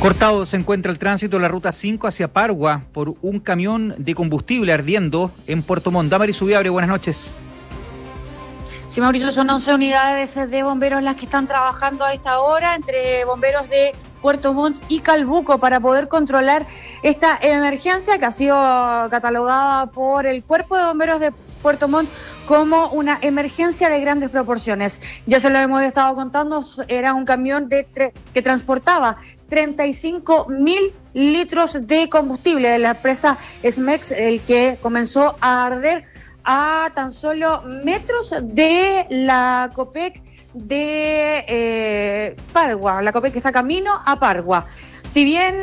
Cortado se encuentra el tránsito de la ruta 5 hacia Pargua por un camión de combustible ardiendo en Puerto Montt. Damaris Ubiabre, buenas noches. Sí, Mauricio, son 11 unidades de bomberos las que están trabajando a esta hora, entre bomberos de Puerto Montt y Calbuco, para poder controlar esta emergencia que ha sido catalogada por el Cuerpo de Bomberos de Puerto Montt como una emergencia de grandes proporciones. Ya se lo hemos estado contando, era un camión que transportaba 35.000 litros de combustible de la empresa SMEX, el que comenzó a arder a tan solo metros de la Copec de Pargua, la Copec que está camino a Pargua. Si bien